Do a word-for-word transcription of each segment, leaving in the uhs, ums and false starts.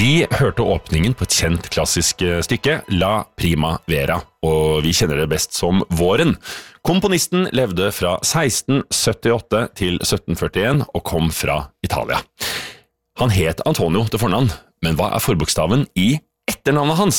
Vi hørte åpningen på et kjent klassisk stykke, La Primavera, og vi kjenner det best som Våren. Komponisten levde fra seksten syttiåtte til sytten førtien og kom fra Italia. Han het Antonio til fornavn, men hva er forbokstaven i etternavnet hans?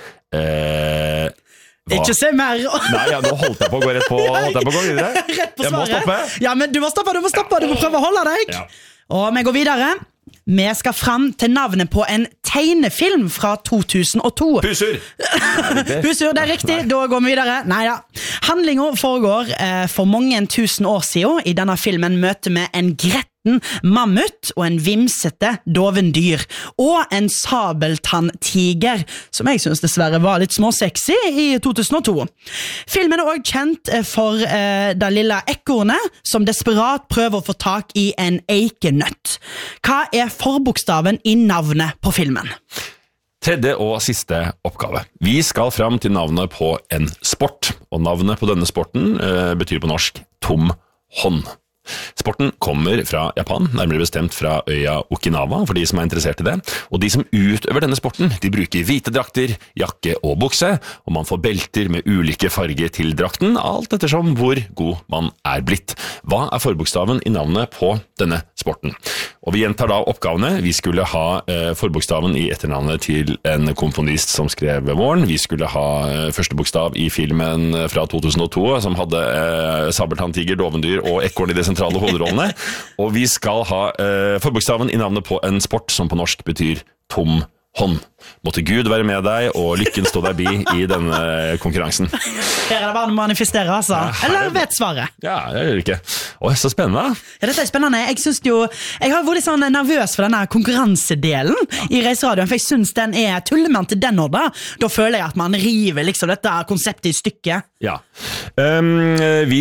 Eh... Hva? Ikke se mer. Nei, ja, nå holdt jeg på å gå rett på, holdt jeg på å gå videre. Rett på svaret. Jeg må stoppe. Ja, men du må stoppe, du må stoppe, du må prøve å holde deg. Ja. Og vi går videre. Vi skal frem til navnet på en tegnefilm fra to tusen og to. Pusur! Pusur, det er riktig. Nei. Da går vi videre. Neida. Handlingen foregår eh, for mange tusen år siden. I denne filmen møter vi en gretten mammut og en vimsete dovendyr. Og en sabeltanntiger, som jeg synes dessverre var litt småsexy i to tusen og to. Filmen er også kjent for eh, det lille ekornet som desperat prøver å få tak i en eikenøtt. Hva er forbokstaven i navnet på filmen? Tredje og siste oppgave. Vi skal fram til navnet på en sport, og navnet på denne sporten eh, betyr på norsk tom hånd. Sporten kommer fra Japan, nærmere bestemt fra øya Okinawa, for de som er interessert i det. Og de som utøver denne sporten, de bruker hvite drakter, jakke og bukse, og man får belter med ulike farger til drakten, alt ettersom hvor god man er blitt. Hva er forbokstaven i navnet på denne sporten? Og vi gjentar da oppgavene. Vi skulle ha eh, forbokstaven i etternavnet til en komponist som skrev Våren. Vi skulle ha eh, første bokstav i filmen fra to tusen og to, som hadde eh, sabeltanntiger, dovendyr og ekorn i det sentrale hovedrollene. Og vi skal ha eh, forbokstaven i navnet på en sport som på norsk betyr tom hånd. Måtte Gud være med deg, og lykken stå deg bi i denne konkurransen. Her er det bare å manifestere, altså. Ja, eller vet svaret? Ja, jeg gjør det ikke. Åh, så spennende. Ja, dette er spennende. Jeg synes jo, jeg har vært litt sånn nervøs for denne konkurransedelen ja. I Reiseradioen, for jeg synes den er tullemann til den år da. Da føler jeg at man river liksom dette konseptet i stykket. Ja. Um, vi,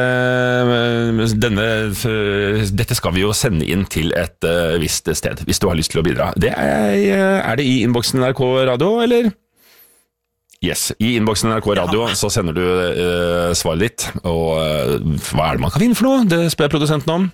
uh, denne, uh, dette skal vi jo sende inn til et uh, visst sted, hvis du har lyst til å bidra. Det er, uh, er det i innboksen N R K Radio, eller? Yes, i innboksen N R K Radio ja. Så sender du uh, svaret ditt, og uh, hva er det man kan vinne for noe? Det spør produsenten om.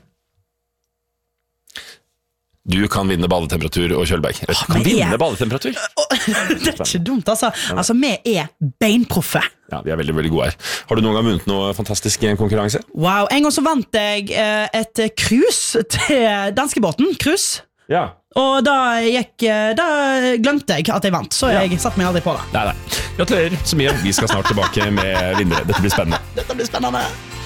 Du kan vinne badetemperatur og kjølberg. Du kan vinne er... badetemperatur. Det er ikke dumt, altså. Altså, vi er beinproffe. Ja, vi er veldig, veldig gode her. Har du noen gang vunnet noe fantastisk i en konkurranse? Wow, en gang så vant jeg uh, et cruise til danskebåten, cruise. Ja. Og da, gikk, da glemte jeg at jeg vant, så jeg ja. Satt meg aldri på det. Nei, nei. Gratulerer så mye. Vi skal snart tilbake med vinnere. Dette blir spennende. Dette blir spennende.